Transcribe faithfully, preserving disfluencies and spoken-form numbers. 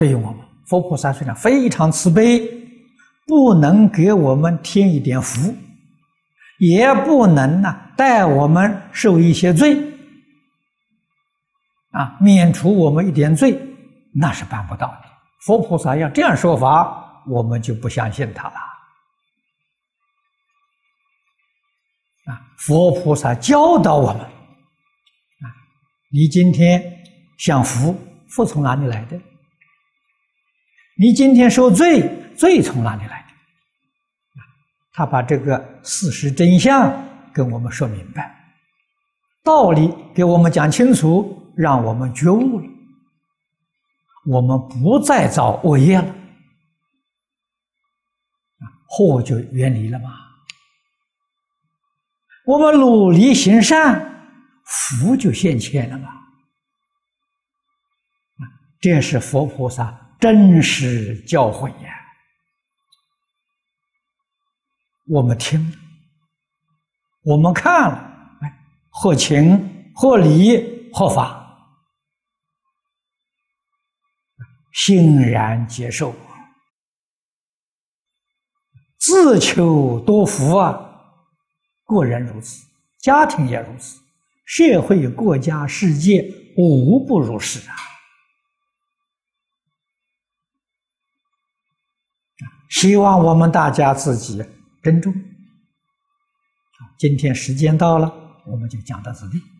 对我们，佛菩萨虽然非常慈悲，不能给我们添一点福，也不能呢带我们受一些罪，啊，免除我们一点罪，那是办不到的。佛菩萨要这样说法，我们就不相信他了。啊，佛菩萨教导我们，啊，你今天享福，福从哪里来的？你今天受罪，罪从哪里来的？他把这个事实真相跟我们说明白，道理给我们讲清楚，让我们觉悟了，我们不再造恶业了，祸就远离了嘛。我们努力行善，福就现前了嘛。这是佛菩萨真实教诲呀，我们听了，我们看了，哎，合情、合理、合法，欣然接受，自求多福啊！个人如此，家庭也如此，社会、国家、世界无不如是啊！希望我们大家自己珍重。今天时间到了，我们就讲到这里。